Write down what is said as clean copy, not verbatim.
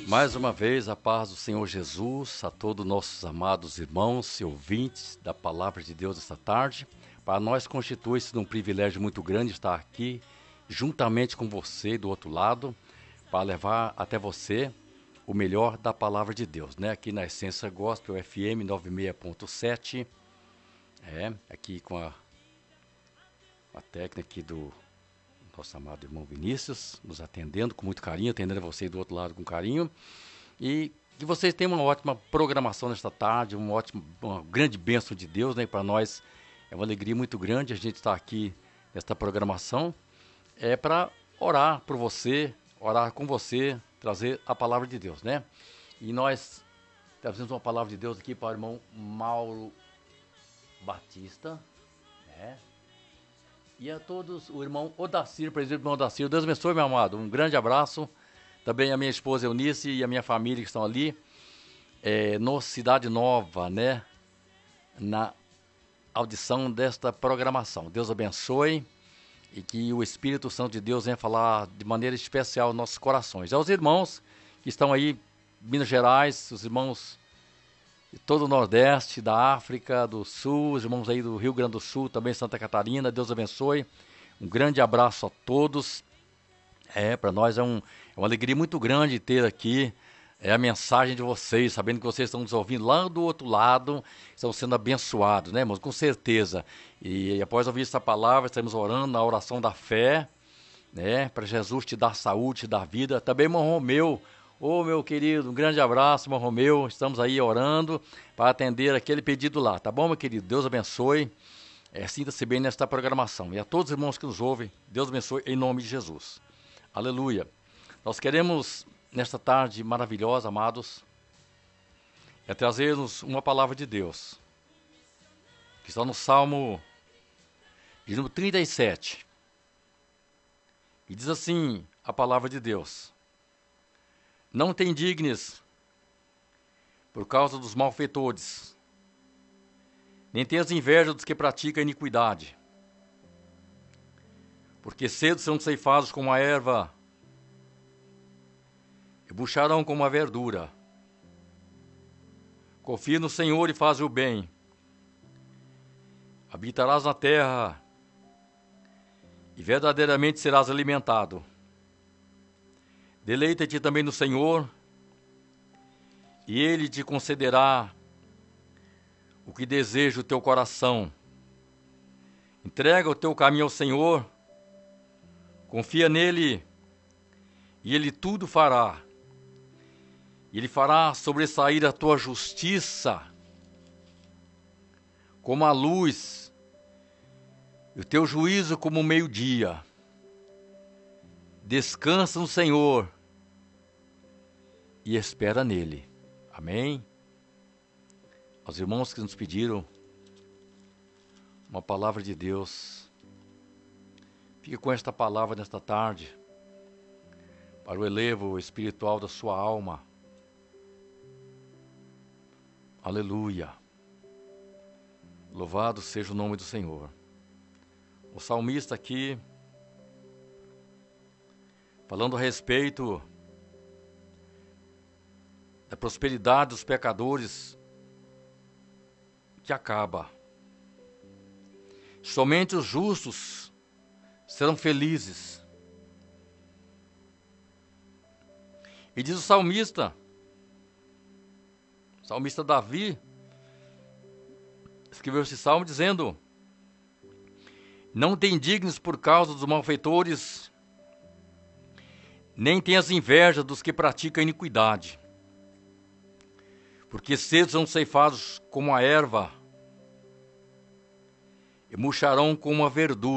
Mais uma vez, a paz do Senhor Jesus, a todos nossos amados irmãos e ouvintes da Palavra de Deus esta tarde. Para nós constitui-se um privilégio muito grande estar aqui, juntamente com você do outro lado, para levar até você o melhor da Palavra de Deus, né? Aqui na Essência Gospel FM 96.7, aqui com a técnica aqui do nosso amado irmão Vinícius, nos atendendo com muito carinho, atendendo a você do outro lado com carinho. E que vocês tenham uma ótima programação nesta tarde, uma grande bênção de Deus, né? Para nós é uma alegria muito grande a gente estar aqui nesta programação. É para orar por você, orar com você, trazer a palavra de Deus, né? E nós trazemos uma palavra de Deus aqui para o irmão Mauro Batista, né? E a todos, o irmão Odacir, presidente do irmão Odacir, Deus abençoe, meu amado, um grande abraço. Também a minha esposa Eunice e a minha família que estão ali, no Cidade Nova, né? Na audição desta programação. Deus abençoe e que o Espírito Santo de Deus venha falar de maneira especial aos nossos corações. Aos irmãos que estão aí, Minas Gerais, os irmãos de todo o Nordeste, da África, do Sul, os irmãos aí do Rio Grande do Sul, também Santa Catarina, Deus abençoe. Um grande abraço a todos. Para nós é uma alegria muito grande ter aqui a mensagem de vocês, sabendo que vocês estão nos ouvindo lá do outro lado, estão sendo abençoados, né, irmãos? Com certeza. E após ouvir essa palavra, estaremos orando na oração da fé, né, para Jesus te dar saúde, te dar vida. Também, irmão Romeu, meu querido, um grande abraço, irmão Romeu. Estamos aí orando para atender aquele pedido lá, tá bom, meu querido? Deus abençoe. Sinta-se bem nesta programação. E a todos os irmãos que nos ouvem, Deus abençoe em nome de Jesus. Aleluia. Nós queremos, nesta tarde maravilhosa, amados, trazer-nos uma palavra de Deus, que está no Salmo de número 37. E diz assim a palavra de Deus: não te indignes por causa dos malfeitores, nem tenhas inveja dos que praticam iniquidade, porque cedo serão ceifados como a erva e murcharão como a verdura. Confia no Senhor e faz o bem. Habitarás na terra e verdadeiramente serás alimentado. Deleita-te também no Senhor e Ele te concederá o que deseja o teu coração. Entrega o teu caminho ao Senhor, confia nele e Ele tudo fará. Ele fará sobressair a tua justiça como a luz e o teu juízo como o meio-dia. Descansa no Senhor e espera nele. Amém? Aos irmãos que nos pediram uma palavra de Deus, fique com esta palavra nesta tarde, para o elevo espiritual da sua alma. Aleluia. Louvado seja o nome do Senhor. O salmista aqui, falando a respeito da prosperidade dos pecadores, que acaba. Somente os justos serão felizes. E diz o salmista Davi, escreveu esse salmo dizendo: não te indignes por causa dos malfeitores, nem tenhas inveja dos que praticam iniquidade, porque cedo são ceifados como a erva e murcharão como a verdura.